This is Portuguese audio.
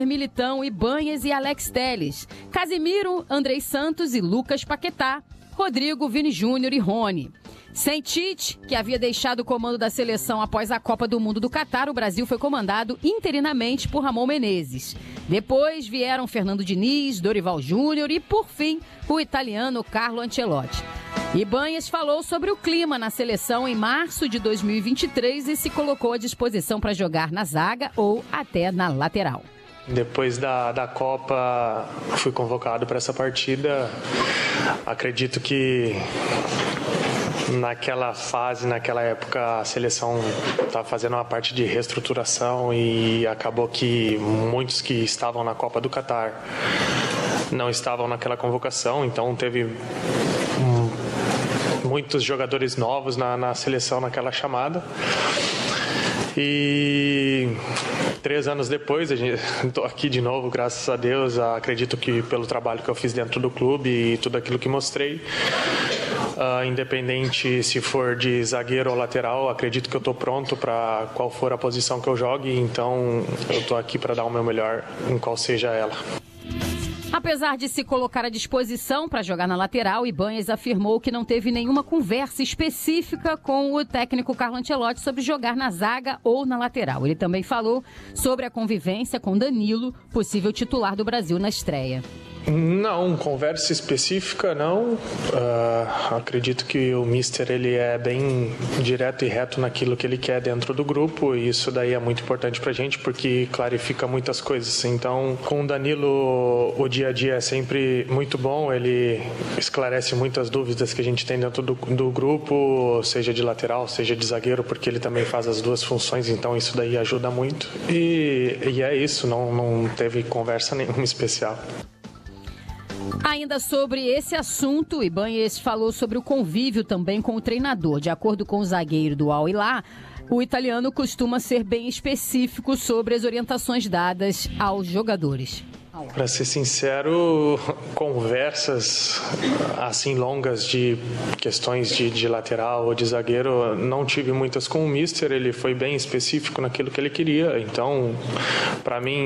Militão, Ibanhas e Alex Telles, Casimiro, Andrei Santos e Lucas Paquetá, Rodrigo, Vini Júnior e Rony. Sem Tite, que havia deixado o comando da seleção após a Copa do Mundo do Catar, o Brasil foi comandado interinamente por Ramon Menezes. Depois vieram Fernando Diniz, Dorival Júnior e, por fim, o italiano Carlo Ancelotti. Ibanhas falou sobre o clima na seleção em março de 2023 e se colocou à disposição para jogar na zaga ou até na lateral. Depois da Copa, fui convocado para essa partida. Acredito que naquela fase, naquela época, a seleção estava fazendo uma parte de reestruturação e acabou que muitos que estavam na Copa do Catar não estavam naquela convocação, então teve muitos jogadores novos na seleção naquela chamada. E 3 anos depois, estou aqui de novo, graças a Deus. Acredito que pelo trabalho que eu fiz dentro do clube e tudo aquilo que mostrei, independente se for de zagueiro ou lateral, acredito que eu estou pronto para qual for a posição que eu jogue. Então eu estou aqui para dar o meu melhor em qual seja ela. Apesar de se colocar à disposição para jogar na lateral, Ibanhas afirmou que não teve nenhuma conversa específica com o técnico Carlo Ancelotti sobre jogar na zaga ou na lateral. Ele também falou sobre a convivência com Danilo, possível titular do Brasil na estreia. Não, conversa específica não. Acredito que o Mister ele é bem direto e reto naquilo que ele quer dentro do grupo, e isso daí é muito importante pra gente porque clarifica muitas coisas. Então, com o Danilo, o dia a dia é sempre muito bom, ele esclarece muitas dúvidas que a gente tem dentro do grupo, seja de lateral, seja de zagueiro, porque ele também faz as duas funções, então isso daí ajuda muito. E é isso, não teve conversa nenhuma especial. Ainda sobre esse assunto, Ibanhas falou sobre o convívio também com o treinador. De acordo com o zagueiro do Al Hilal, o italiano costuma ser bem específico sobre as orientações dadas aos jogadores. Para ser sincero, conversas assim longas de questões de lateral ou de zagueiro, não tive muitas com o Mister. Ele foi bem específico naquilo que ele queria. Então, para mim,